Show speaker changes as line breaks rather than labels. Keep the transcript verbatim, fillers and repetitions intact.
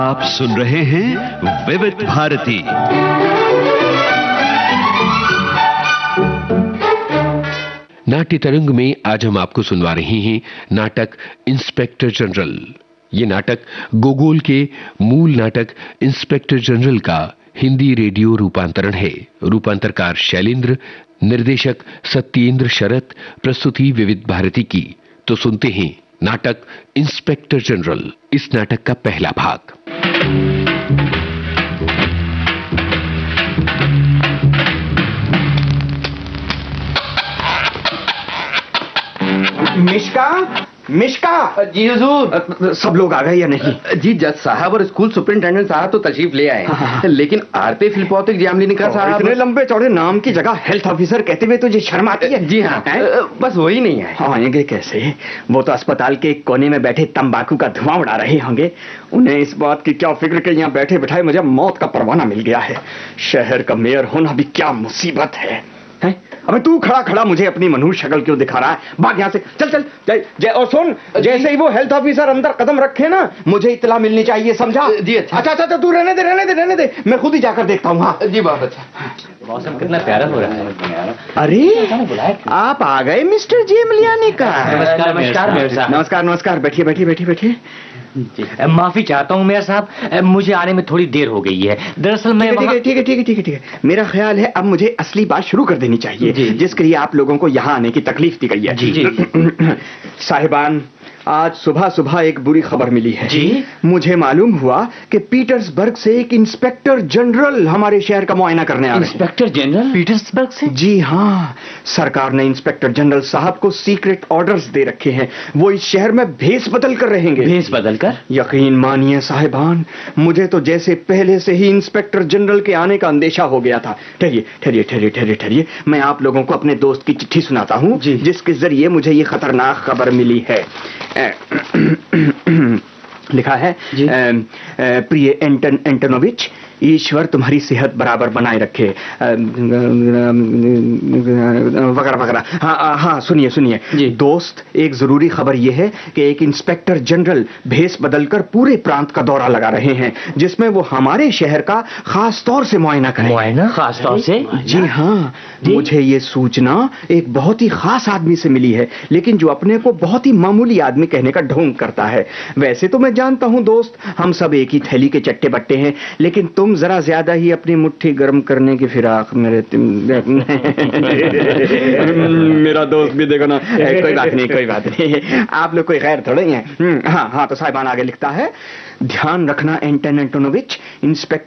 आप सुन रहे हैं विविध भारती। नाट्य तरंग में आज हम आपको सुनवा रहे हैं नाटक इंस्पेक्टर जनरल। ये नाटक गोगोल के मूल नाटक इंस्पेक्टर जनरल का हिंदी रेडियो रूपांतरण है। रूपांतरकार शैलेंद्र, निर्देशक सत्येंद्र शरत, प्रस्तुति विविध भारती की। तो सुनते हैं नाटक इंस्पेक्टर जनरल, इस नाटक का पहला भाग।
मिश्का, मिश्का।
जी हुजूर।
सब लोग आ गए या नहीं?
जी जज साहब और स्कूल सुपरिंटेंडेंट साहब तो तशरीफ ले आए, हाँ। लेकिन आरपी फिलपौतिक जामली निका साहब
इतने लंबे चौड़े नाम की जगह हेल्थ ऑफिसर कहते हुए तुझे शर्म आती है?
जी हाँ, बस वही नहीं है।
हाँ, आएंगे कैसे? वो तो अस्पताल के एक कोने में बैठे तंबाकू का धुआं उड़ा रहे होंगे। उन्हें इस बात की क्या फिक्र कि यहाँ बैठे बैठाए मुझे मौत का परवाना मिल गया है। शहर का मेयर होना भी क्या मुसीबत है। हैं? अबे तू खड़ा खड़ा मुझे अपनी मनहूस शक्ल क्यों दिखा रहा है? भाग यहाँ से, चल चल जय जय। और सुन, जैसे ही वो हेल्थ ऑफिसर अंदर कदम रखे ना, मुझे इत्तला मिलनी चाहिए, समझा?
जी अच्छा।
अच्छा अच्छा, तू रहने दे रहने दे रहने दे, मैं खुद ही जाकर देखता हूँ। हाँ
जी बहुत अच्छा। मौसम कितना प्यारा हो रहा है।
अरे आप आ गए मिस्टर जेमलियानी का।
नमस्कार नमस्कार मेयर साहब।
नमस्कार नमस्कार, बैठिए बैठिए बैठिए बैठिए।
माफी चाहता हूँ मेयर साहब, मुझे आने में थोड़ी देर हो गई है। दरअसल मैं
ठीक है ठीक है ठीक है ठीक है ठीक है मेरा ख्याल है अब मुझे असली बात शुरू कर देनी चाहिए, जिसके लिए आप लोगों को यहाँ आने की तकलीफ दी गई है।
जी जी।
साहिबान, आज सुबह सुबह एक बुरी खबर मिली है।
जी?
मुझे मालूम हुआ कि पीटर्सबर्ग से एक इंस्पेक्टर जनरल हमारे शहर का मुआयना करने आ रहे हैं।
इंस्पेक्टर जनरल पीटर्सबर्ग से?
जी हाँ, सरकार ने इंस्पेक्टर जनरल साहब को सीक्रेट ऑर्डर्स दे रखे हैं। वो इस शहर में भेस बदल कर रहेंगे।
भेस बदल कर?
यकीन मानिए साहिबान, मुझे तो जैसे पहले से ही इंस्पेक्टर जनरल के आने का अंदेशा हो गया था। ठहरिए ठहरिए ठहरिए ठहरिए ठहरिए मैं आप लोगों को अपने दोस्त की चिट्ठी सुनाता हूँ, जिसके जरिए मुझे ये खतरनाक खबर मिली है। लिखा है, प्रिय एंटन एंटोनोविच, ईश्वर तुम्हारी सेहत बराबर बनाए रखे, वगैरह वगैरह। हाँ हाँ, सुनिए सुनिए दोस्त, एक जरूरी खबर यह है कि एक इंस्पेक्टर जनरल भेस बदलकर पूरे प्रांत का दौरा लगा रहे हैं, जिसमें वो हमारे शहर का खास तौर से मुआयना करें।
मुआयना खास तौर से?
जी हाँ, मुझे ये सूचना एक बहुत ही खास आदमी से मिली है, लेकिन जो अपने को बहुत ही मामूली आदमी कहने का ढोंग करता है। वैसे तो मैं जानता हूँ दोस्त, हम सब एक ही थैली के चट्टे बट्टे हैं, लेकिन तुम जरा ज्यादा ही अपनी मुट्ठी गर्म करने की फिराक मेरे मेरा दोस्त भी देखो ना। कोई बात नहीं कोई बात नहीं, आप लोग कोई गैर थोड़े हैं। हाँ हाँ, तो साहिबान आगे लिखता है, ध्यान रखना एंटन एंटोनोविच, इंस्पेक्टर